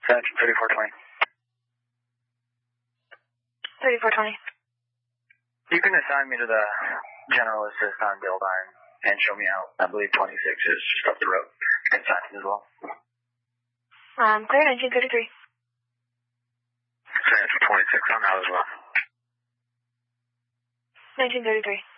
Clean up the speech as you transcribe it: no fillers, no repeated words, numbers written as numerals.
Section 3420. 3420. You can assign me to the general assist on Dildine and show me out. I believe 26 is just up the road. You can sign it as well. Clear 1933. Section 26 on out as well. 1933.